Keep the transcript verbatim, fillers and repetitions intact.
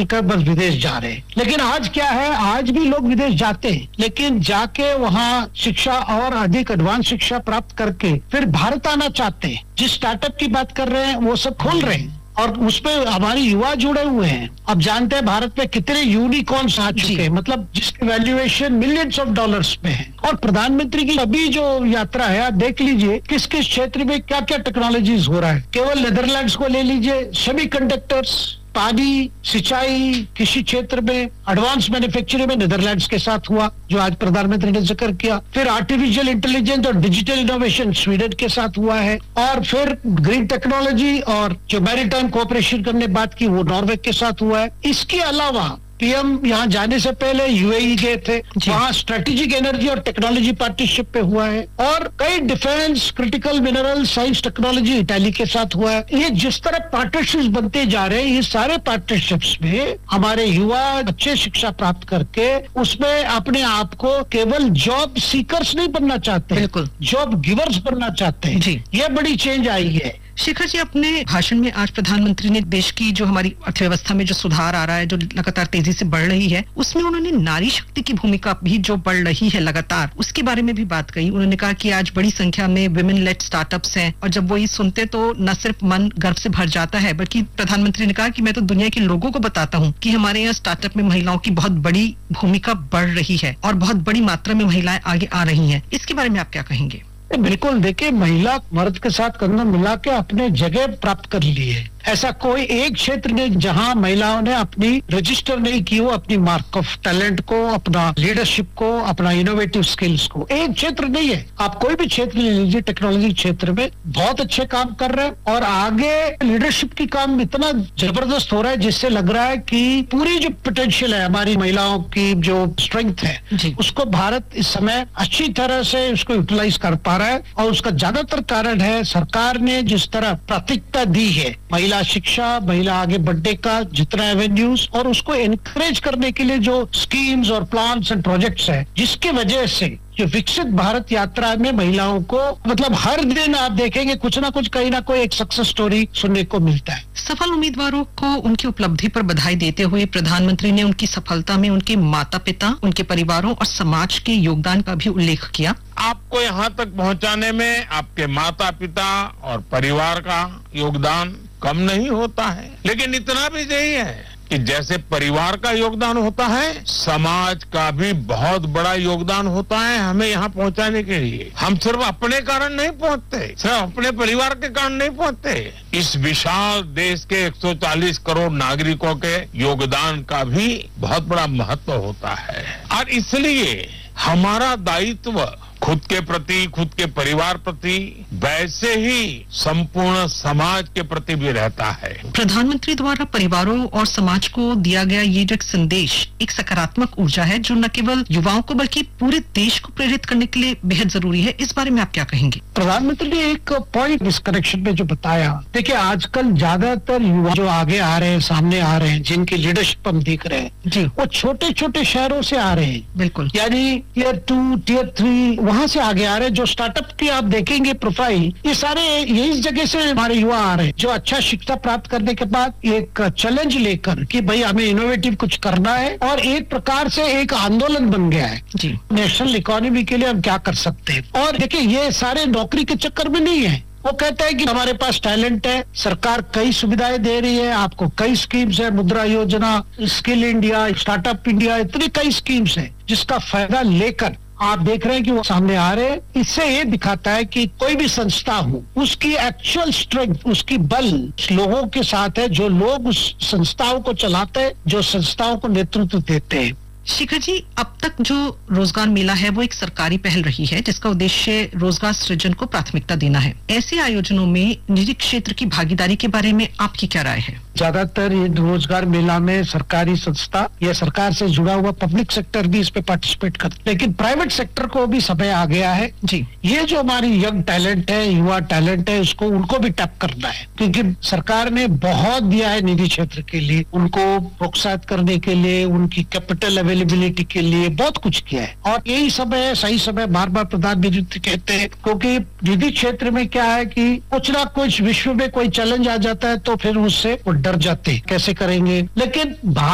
कर बस विदेश जा रहे हैं। लेकिन आज क्या है, आज भी लोग विदेश जाते हैं, लेकिन जाके वहाँ शिक्षा और अधिक एडवांस शिक्षा प्राप्त करके फिर भारत आना चाहते हैं। जिस स्टार्टअप की बात कर रहे हैं वो सब खोल रहे हैं और उसमें हमारे युवा जुड़े हुए हैं। अब जानते हैं भारत में कितने यूनिकॉर्न्स आ चुके हैं, मतलब जिसकी वैल्यूएशन मिलियंस ऑफ डॉलर्स में है। और प्रधानमंत्री की अभी जो यात्रा है, आप देख लीजिए किस किस क्षेत्र में क्या क्या टेक्नोलॉजीज हो रहा है। केवल नेदरलैंड्स को ले लीजिए, सेमी कंडक्टर्स, पानी, सिंचाई, कृषि क्षेत्र में एडवांस मैन्युफैक्चरिंग में नेदरलैंड्स के साथ हुआ, जो आज प्रधानमंत्री ने जिक्र किया। फिर आर्टिफिशियल इंटेलिजेंस और डिजिटल इनोवेशन स्वीडन के साथ हुआ है। और फिर ग्रीन टेक्नोलॉजी और जो मैरीटाइम कोऑपरेशन करने बात की वो नॉर्वे के साथ हुआ है। इसके अलावा पीएम यहाँ जाने से पहले यूएई गए थे, वहाँ स्ट्रेटेजिक एनर्जी और टेक्नोलॉजी पार्टनरशिप पे हुआ है। और कई defence, critical mineral, science technology Italy के साथ हुआ है। ये जिस तरह पार्टनरशिप्स बनते जा रहे हैं, ये सारे पार्टनरशिप्स में हमारे युवा अच्छे शिक्षा प्राप्त करके उसमें अपने आप को केवल जॉब सीकर्स नहीं बनना चाहते, बिल्कुल जॉब गिवर्स बनना चाहते हैं। ये बड़ी चेंज आई है। शेखर जी, अपने भाषण में आज प्रधानमंत्री ने देश की जो हमारी अर्थव्यवस्था में जो सुधार आ रहा है, जो लगातार तेजी से बढ़ रही है, उसमें उन्होंने नारी शक्ति की भूमिका भी जो बढ़ रही है लगातार, उसके बारे में भी बात कही। उन्होंने कहा कि आज बड़ी संख्या में विमेन लेड स्टार्टअप्स हैं और जब वो ये सुनते तो न सिर्फ मन गर्व से भर जाता है, बल्कि प्रधानमंत्री ने कहा कि मैं तो दुनिया के लोगों को बताता हूँ कि हमारे यहाँ स्टार्टअप में महिलाओं की बहुत बड़ी भूमिका बढ़ रही है और बहुत बड़ी मात्रा में महिलाएं आगे आ रही हैं। इसके बारे में आप क्या कहेंगे? बिल्कुल, देखिए, महिला मर्द के साथ कंधा मिला के अपने जगह प्राप्त कर ली है। ऐसा कोई एक क्षेत्र नहीं जहां महिलाओं ने अपनी रजिस्टर नहीं की हो, अपनी मार्क ऑफ टैलेंट को, अपना लीडरशिप को, अपना इनोवेटिव स्किल्स को। एक क्षेत्र नहीं है, आप कोई भी क्षेत्र ले लीजिए, टेक्नोलॉजी क्षेत्र में बहुत अच्छे काम कर रहे हैं और आगे लीडरशिप की काम इतना जबरदस्त हो रहा है जिससे लग रहा है कि पूरी जो पोटेंशियल है हमारी महिलाओं की, जो स्ट्रेंथ है, उसको भारत इस समय अच्छी तरह से उसको यूटिलाइज कर पा रहा है। और उसका ज्यादातर कारण है सरकार ने जिस तरह प्राथमिकता दी है महिला शिक्षा, महिला आगे बढ़ने का जितना एवेन्यूज, और उसको एनकरेज करने के लिए जो स्कीम्स और प्लान्स एंड प्रोजेक्ट्स हैं, जिसकी वजह से जो विकसित भारत यात्रा में महिलाओं को मतलब हर दिन आप देखेंगे कुछ ना कुछ, कहीं ना कोई एक सक्सेस स्टोरी सुनने को मिलता है। सफल उम्मीदवारों को उनकी उपलब्धि पर बधाई देते हुए प्रधानमंत्री ने उनकी सफलता में उनके माता पिता, उनके परिवारों और समाज के योगदान का भी उल्लेख किया। आपको यहाँ तक पहुँचाने में आपके माता पिता और परिवार का योगदान कम नहीं होता है, लेकिन इतना भी यही है कि जैसे परिवार का योगदान होता है, समाज का भी बहुत बड़ा योगदान होता है हमें यहाँ पहुँचाने के लिए। हम सिर्फ अपने कारण नहीं पहुँचते, सिर्फ अपने परिवार के कारण नहीं पहुँचते, इस विशाल देश के एक सौ चालीस करोड़ नागरिकों के योगदान का भी बहुत बड़ा महत्व होता है। और इसलिए हमारा दायित्व खुद के प्रति, खुद के परिवार प्रति, वैसे ही संपूर्ण समाज के प्रति भी रहता है। प्रधानमंत्री द्वारा परिवारों और समाज को दिया गया ये जो एक संदेश एक सकारात्मक ऊर्जा है जो न केवल युवाओं को बल्कि पूरे देश को प्रेरित करने के लिए बेहद जरूरी है। इस बारे में आप क्या कहेंगे? प्रधानमंत्री ने एक पॉइंट इस कनेक्शन में जो बताया, देखिए आजकल ज्यादातर युवा जो आगे आ रहे हैं, सामने आ रहे हैं, जिनकी लीडरशिप हम देख रहे हैं जी, वो छोटे छोटे शहरों से आ रहे हैं। बिल्कुल, यानी टीयर टू, टीयर थ्री, वहां से आगे आ रहे हैं। जो स्टार्टअप की आप देखेंगे प्रोफाइल, ये सारे यही जगह से हमारे युवा आ रहे हैं, जो अच्छा शिक्षा प्राप्त करने के बाद एक चैलेंज लेकर कि भाई हमें इनोवेटिव कुछ करना है, और एक प्रकार से एक आंदोलन बन गया है जी, नेशनल इकोनॉमी के लिए हम क्या कर सकते हैं। और देखिए ये सारे नौकरी के चक्कर में नहीं है, वो कहता है कि हमारे पास टैलेंट है, सरकार कई सुविधाएं दे रही है, आपको कई स्कीम्स है, मुद्रा योजना, स्किल इंडिया, स्टार्टअप इंडिया, इतनी कई स्कीम्स है जिसका फायदा लेकर आप देख रहे हैं कि वो सामने आ रहे हैं। इससे ये दिखाता है कि कोई भी संस्था हो, उसकी एक्चुअल स्ट्रेंथ, उसकी बल लोगों के साथ है, जो लोग उस संस्थाओं को चलाते हैं, जो संस्थाओं को नेतृत्व देते हैं। शिखर जी, अब तक जो रोजगार मेला है वो एक सरकारी पहल रही है जिसका उद्देश्य रोजगार सृजन को प्राथमिकता देना है। ऐसे आयोजनों में निजी क्षेत्र की भागीदारी के बारे में आपकी क्या राय है? ज्यादातर ये रोजगार मेला में सरकारी संस्था या सरकार से जुड़ा हुआ पब्लिक सेक्टर भी इस पे पार्टिसिपेट करते, लेकिन प्राइवेट सेक्टर को भी समय आ गया है जी। ये जो हमारी यंग टैलेंट है, युवा टैलेंट है, उसको उनको भी टैप करना है, क्योंकि सरकार ने बहुत दिया है निजी क्षेत्र के लिए, उनको प्रोत्साहित करने के लिए, उनकी कैपिटल अवेलेबिलिटी के लिए बहुत कुछ किया है। और यही समय है, सही समय, बार बार प्रधानमंत्री कहते हैं, क्योंकि निजी क्षेत्र में क्या है कि कुछ ना कुछ विश्व में कोई चैलेंज आ जाता है तो फिर उससे वो डर जाते हैं, कैसे करेंगे। लेकिन